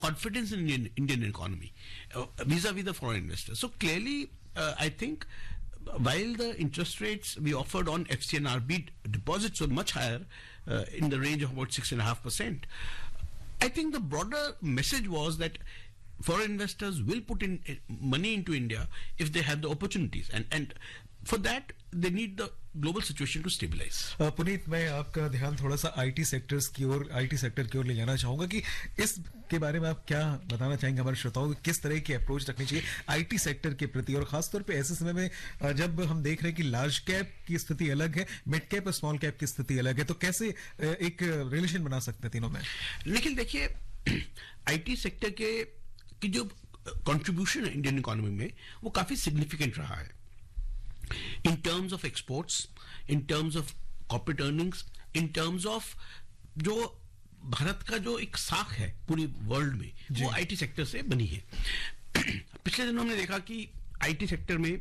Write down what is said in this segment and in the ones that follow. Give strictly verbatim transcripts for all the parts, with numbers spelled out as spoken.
confidence in Indian, Indian economy uh, vis-a-vis the foreign investors. So clearly, uh, I think while the interest rates we offered on F C N R B deposits were much higher, uh, in the range of about six and a half percent, I think the broader message was that foreign investors will put in money into India if they have the opportunities, and and for that they need the global situation to stabilise. Puneet, मैं आपका ध्यान थोड़ा सा IT sectors की ओर IT sector की ओर ले जाना चाहूंगा कि इस के बारे में आप क्या बताना चाहेंगे हमारे श्रोताओं को, किस तरह की अप्रोच रखनी चाहिए आईटी सेक्टर के प्रति, और खासतौर पे ऐसे समय में जब हम देख रहे हैं कि लार्ज कैप की स्थिति अलग है, मिड कैप और स्मॉल कैप की स्थिति अलग है, तो कैसे एक रिलेशन बना सकते हैं तीनों में? लेकिन देखिए, आईटी सेक्टर के की जो कंट्रीब्यूशन है इंडियन इकोनॉमी में वो काफी सिग्निफिकेंट रहा है, in terms of exports, in terms of corporate earnings, in terms of जो भारत का जो एक साख है पूरी वर्ल्ड में वो आईटी सेक्टर से बनी है। पिछले दिनों हमने देखा कि आईटी सेक्टर में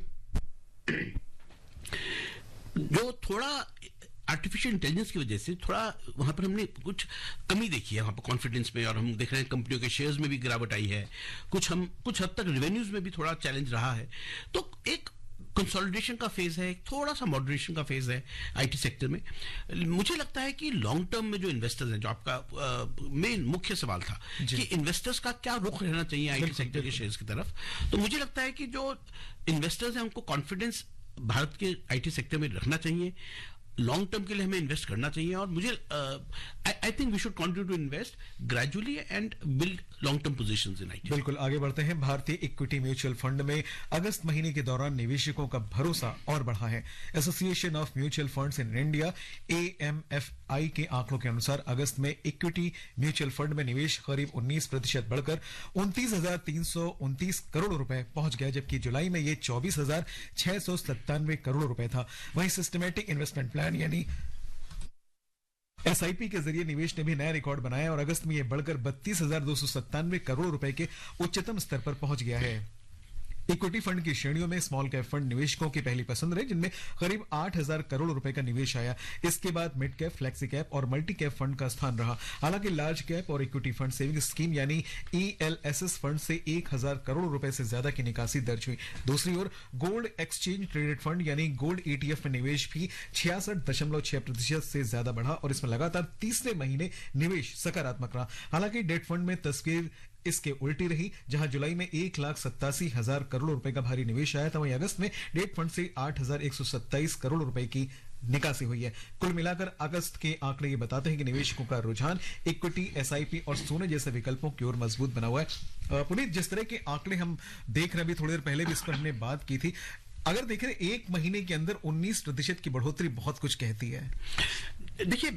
जो थोड़ा आर्टिफिशियल इंटेलिजेंस की वजह से थोड़ा वहां पर हमने कुछ कमी देखी है वहां पर कॉन्फिडेंस में, और हम देख रहे हैं कंपनियों के शेयर्स में भी गिरावट आई है, कुछ हम कुछ हद तक रेवेन्यूज में भी थोड़ा चैलेंज रहा है। तो एक कंसोलिडेशन का फेज है, थोड़ा सा मॉडरेशन का फेज है आईटी सेक्टर में। मुझे लगता है कि लॉन्ग टर्म में जो इन्वेस्टर्स हैं, जो आपका मेन मुख्य सवाल था कि इन्वेस्टर्स का क्या रुख रहना चाहिए आईटी सेक्टर के शेयर्स की तरफ, तो मुझे लगता है कि जो इन्वेस्टर्स हैं उनको कॉन्फिडेंस भारत के आईटी सेक्टर में रखना चाहिए, लॉन्ग टर्म के लिए हमें इन्वेस्ट करना चाहिए, और मुझे I think we should continue to invest gradually and build long term positions in IT. बिल्कुल, आगे बढ़ते हैं। भारतीय इक्विटी म्यूचुअल फंड में अगस्त महीने के दौरान निवेशकों का भरोसा और बढ़ा है। Association of mutual funds in India A M F I के आंकड़ों के अनुसार अगस्त में इक्विटी म्यूचुअल फंड में निवेश करीब उन्नीस प्रतिशत बढ़कर उनतीस हजार तीन सौ उनतीस करोड़ रुपए पहुंच गया, जबकि जुलाई में यह चौबीस हजार छह सौ सत्तानवे करोड़ रुपए था। वहीं सिस्टमैटिक इन्वेस्टमेंट प्लान यानी एसआईपी के जरिए निवेश ने भी नया रिकॉर्ड बनाया और अगस्त में यह बढ़कर बत्तीस हजार दो सौ सत्तानवे करोड़ रुपए के उच्चतम स्तर पर पहुंच गया है। इक्विटी फंड की श्रेणियों में स्मॉल कैप फंड निवेशकों की पहली पसंद रहे, जिनमें करीब आठ हजार करोड़ रुपए का निवेश आया। इसके बाद मिड कैप, फ्लेक्सी कैप और मल्टी कैप फंड का स्थान रहा। हालांकि लार्ज कैप और इक्विटी फंड सेविंग स्कीम यानी E L S S fund से एक हजार करोड़ रुपए से ज्यादा की निकासी दर्ज हुई। दूसरी ओर गोल्ड एक्सचेंज ट्रेडेड फंड यानी गोल्ड ईटीएफ में निवेश भी छियासठ दशमलव छह प्रतिशत से ज्यादा बढ़ा और इसमें लगातार तीसरे महीने निवेश सकारात्मक रहा। हालांकि डेट फंड में तस्वीर इसके उल्टी रही, जहां जुलाई में एक लाख सत्तासी हजार करोड़ रुपए का भारी निवेश आया था, वहीं अगस्त में डेट फंड से आठ हजार एक सौ सत्ताईस करोड़ रुपए की निकासी हुई है। कुल मिलाकर अगस्त के आंकड़े ये बताते हैं कि निवेशकों का रुझान इक्विटी, एसआईपी और सोने जैसे विकल्पों की ओर मजबूत बना हुआ है। पुनीत, जिस तरह के आंकड़े हम देख रहे हैं, अभी थोड़ी देर पहले भी इस पर हमने बात की थी, अगर देखें एक महीने के अंदर उन्नीस प्रतिशत की बढ़ोतरी बहुत कुछ कहती है। देखिए,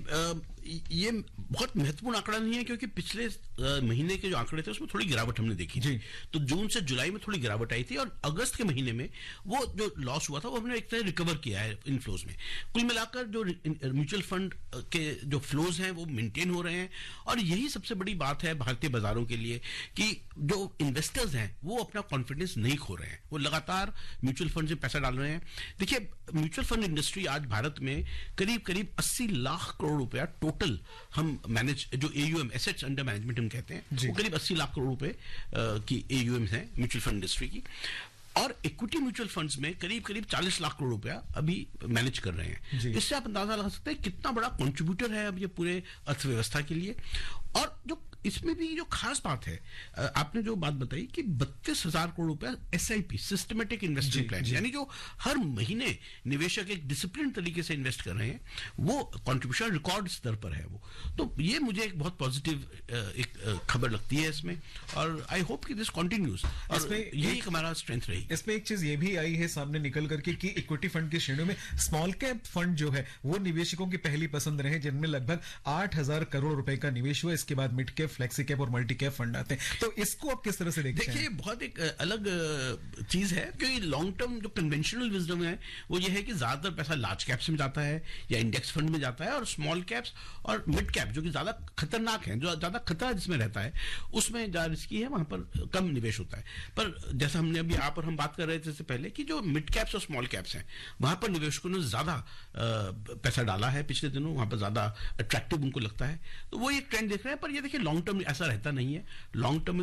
ये बहुत महत्वपूर्ण आंकड़ा नहीं है, क्योंकि पिछले महीने के जो आंकड़े थे उसमें थोड़ी गिरावट हमने देखी थी। तो जून से जुलाई में थोड़ी गिरावट आई थी और अगस्त के महीने में वो जो लॉस हुआ था वो हमने एक तरह रिकवर किया है इनफ्लोज में। कुल मिलाकर जो म्यूचुअल फंड के जो फ्लोज हैं वो मेंटेन हो रहे हैं, और यही सबसे बड़ी बात है भारतीय बाजारों के लिए कि जो इन्वेस्टर्स हैं वो अपना कॉन्फिडेंस नहीं खो रहे हैं, वो लगातार म्यूचुअल फंड से पैसा डाल रहे हैं। देखिए, म्यूचुअल फंड इंडस्ट्री आज भारत में करीब करीब अस्सी लाख करोड़ रुपया टोटल हम मैनेज, जो एयूएम एसेट्स अंडर मैनेजमेंट हम कहते हैं, वो करीब अस्सी लाख करोड़ रुपए की एयूएम है म्यूचुअल फंड इंडस्ट्री की, और इक्विटी म्यूचुअल फंड्स में करीब करीब चालीस लाख करोड़ रुपया अभी मैनेज कर रहे हैं। इससे आप अंदाजा लगा सकते हैं कितना बड़ा कंट्रीब्यूटर है अब ये पूरे अर्थव्यवस्था के लिए। और जो इसमें भी जो खास बात है, आपने जो बात बताई कि बत्तीस हजार करोड़ रुपया एसआईपी, सिस्टमेटिक इन्वेस्टमेंट प्लान, यानी जो हर महीने निवेशक एक डिसिप्लिन तरीके से इन्वेस्ट कर रहे हैं, वो कंट्रीब्यूशन रिकॉर्ड स्तर पर है वो। तो ये मुझे एक बहुत पॉजिटिव एक खबर लगती है इसमें, और आई होप कि दिस कंटिन्यूज, और यही हमारा स्ट्रेंथ रही। इसमें एक चीज ये भी आई है सामने निकल करके कि इक्विटी फंड की श्रेणियों में स्मॉल कैप फंड जो है वो निवेशकों की पहली पसंद रहे, जिनमें लगभग आठ हजार करोड़ रुपए का निवेश हुआ। इसके बाद मिड कैप, फ्लेक्सी कैप और मल्टी कैप फंड आते हैं। तो इसको आप किस तरह से देखते हैं? देखिए, बहुत एक अलग चीज है, क्योंकि लॉन्ग टर्म जो कन्वेंशनल विजडम है वो ये है कि ज्यादातर पैसा लार्ज कैप्स में जाता है या इंडेक्स फंड में जाता है, और स्मॉल कैप्स और मिड कैप जो कि ज्यादा खतरनाक है, जो ज्यादा खतरा जिसमें रहता है, उसमें ज्यादा रिस्की है, वहां पर कम निवेश होता है। पर जैसा हमने अभी यहाँ पर हम बात कर रहे थे इससे पहले कि जो मिड कैप्स और स्मॉल कैप्स हैं वहां पर निवेशकों ने ज्यादा पैसा डाला है पिछले दिनों, वहां पर ज्यादा अट्रैक्टिव उनको लगता है, तो वो एक ट्रेंड देख रहे हैं। पर ये देखिए, लॉन्ग लॉन्ग टर्म ऐसा रहता नहीं है। Long term